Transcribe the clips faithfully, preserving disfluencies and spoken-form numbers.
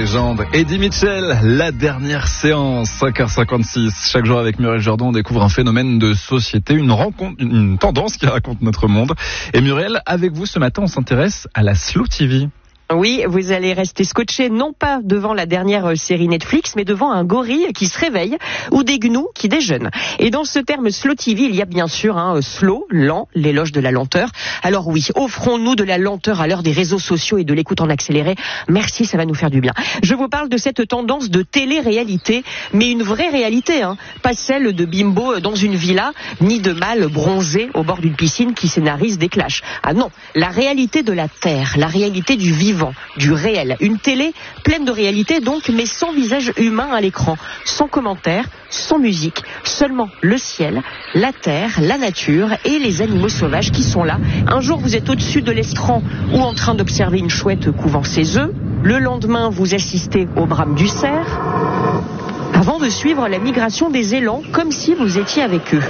légende. Eddie Mitchell, la dernière séance, cinq heures cinquante-six. Chaque jour avec Muriel Jourdan, on découvre un phénomène de société, une rencontre, une tendance qui raconte notre monde. Et Muriel, avec vous ce matin, on s'intéresse à la Slow T V. Oui, vous allez rester scotché non pas devant la dernière série Netflix, mais devant un gorille qui se réveille ou des gnous qui déjeunent. Et dans ce terme Slow T V, il y a bien sûr un hein, slow, lent, l'éloge de la lenteur. Alors oui, offrons-nous de la lenteur à l'heure des réseaux sociaux et de l'écoute en accéléré. Merci, ça va nous faire du bien. Je vous parle de cette tendance de télé-réalité, mais une vraie réalité, hein, pas celle de bimbo dans une villa, ni de mâle bronzé au bord d'une piscine qui scénarise des clashs. Ah non, la réalité de la terre, la réalité du vivant, du réel. Une télé pleine de réalité donc, mais sans visage humain à l'écran, sans commentaires, sans musique, seulement le ciel, la terre, la nature et les animaux sauvages qui sont là. Un jour vous êtes au-dessus de l'estran ou en train d'observer une chouette couvant ses œufs. Le lendemain vous assistez au brame du cerf, avant de suivre la migration des élans comme si vous étiez avec eux.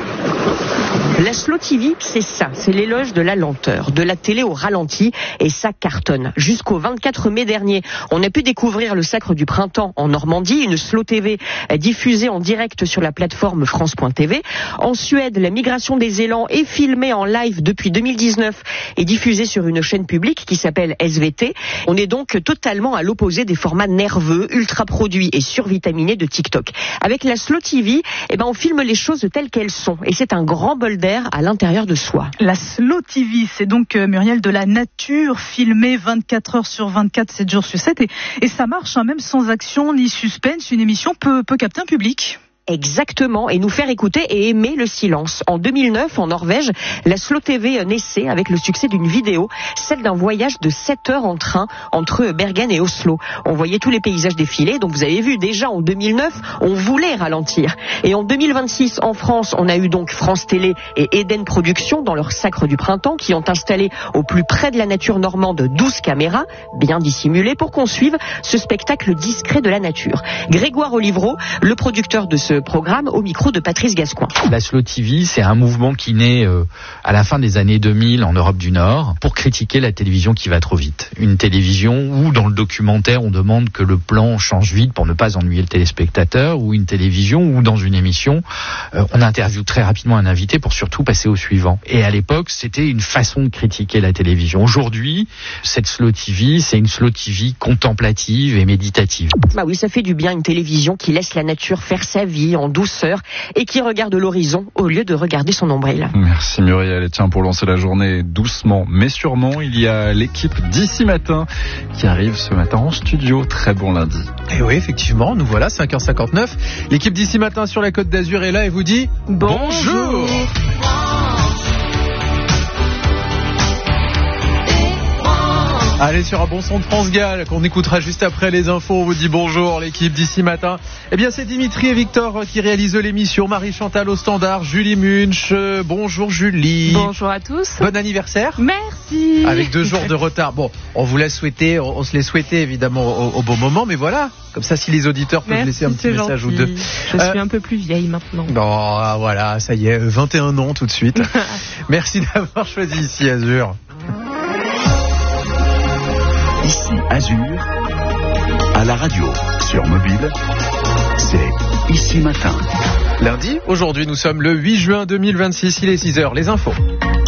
La Slow T V, c'est ça, c'est l'éloge de la lenteur, de la télé au ralenti, et ça cartonne. Jusqu'au vingt-quatre mai dernier, on a pu découvrir le Sacre du Printemps en Normandie, une Slow T V diffusée en direct sur la plateforme France point T V. En Suède, la migration des élans est filmée en live depuis deux mille dix-neuf et diffusée sur une chaîne publique qui s'appelle S V T. On est donc totalement à l'opposé des formats nerveux, ultra produits et survitaminés de TikTok. Avec la Slow T V, eh ben on filme les choses telles qu'elles sont, et c'est un grand bol d'air à l'intérieur de soi. La Slow T V, c'est donc, euh, Muriel, de la nature filmée vingt-quatre heures sur vingt-quatre, sept jours sur sept, et, et ça marche, hein, même sans action ni suspense. Une émission peut, peut capter un public. Exactement, et nous faire écouter et aimer le silence. En deux mille neuf, en Norvège, la Slow T V naissait avec le succès d'une vidéo, celle d'un voyage de sept heures en train entre Bergen et Oslo. On voyait tous les paysages défiler, donc vous avez vu, déjà en deux mille neuf, on voulait ralentir. Et en deux mille vingt-six, en France, on a eu donc France Télé et Eden Productions dans leur Sacre du Printemps, qui ont installé au plus près de la nature normande douze caméras, bien dissimulées, pour qu'on suive ce spectacle discret de la nature. Grégoire Olivreau, le producteur de ce programme, au micro de Patrice Gascoin. La Slow T V, c'est un mouvement qui naît euh, à la fin des années deux mille en Europe du Nord pour critiquer la télévision qui va trop vite. Une télévision où, dans le documentaire, on demande que le plan change vite pour ne pas ennuyer le téléspectateur, ou une télévision où, dans une émission, euh, on interviewe très rapidement un invité pour surtout passer au suivant. Et à l'époque, c'était une façon de critiquer la télévision. Aujourd'hui, cette Slow T V, c'est une Slow T V contemplative et méditative. Bah oui, ça fait du bien, une télévision qui laisse la nature faire sa vie en douceur et qui regarde l'horizon au lieu de regarder son nombril. Merci Muriel. Et tiens, pour lancer la journée doucement mais sûrement, il y a l'équipe d'Ici Matin qui arrive ce matin en studio. Très bon lundi. Et oui, effectivement, nous voilà, cinq heures cinquante-neuf. L'équipe d'Ici Matin sur la Côte d'Azur est là et vous dit bonjour. bonjour. Allez, sur un bon son de France Gall qu'on écoutera juste après les infos. On vous dit bonjour, l'équipe d'Ici Matin. Eh bien, c'est Dimitri et Victor qui réalisent l'émission. Marie-Chantal au standard, Julie Munch. Euh, bonjour Julie. Bonjour à tous. Bon anniversaire. Merci. Avec deux jours de retard. Bon, on vous l'a souhaité, on, on se l'est souhaité évidemment au, au bon moment, mais voilà. Comme ça, si les auditeurs peuvent Merci, laisser un petit message gentil. ou deux. Je euh, suis un peu plus vieille maintenant. Bon, voilà, ça y est, vingt et un ans tout de suite. Merci d'avoir choisi Ici Azur. Ici Azur, à la radio, sur mobile, c'est Ici Matin. Lundi, aujourd'hui nous sommes le huit juin deux mille vingt-six, il est six heures, les infos.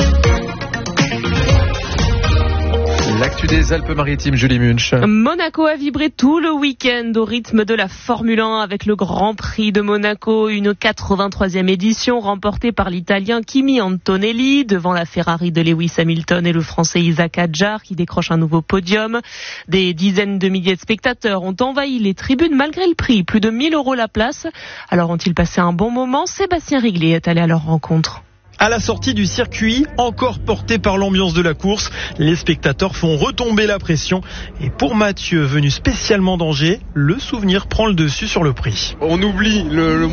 L'actu des Alpes-Maritimes, Julie Munch. Monaco a vibré tout le week-end au rythme de la Formule un avec le Grand Prix de Monaco, une quatre-vingt-troisième édition remportée par l'Italien Kimi Antonelli devant la Ferrari de Lewis Hamilton et le Français Isaac Hadjar qui décroche un nouveau podium. Des dizaines de milliers de spectateurs ont envahi les tribunes malgré le prix, plus de mille euros la place. Alors ont-ils passé un bon moment? Sébastien Riglet est allé à leur rencontre. À la sortie du circuit, encore porté par l'ambiance de la course, les spectateurs font retomber la pression. Et pour Mathieu, venu spécialement d'Angers, le souvenir prend le dessus sur le prix. On oublie le, le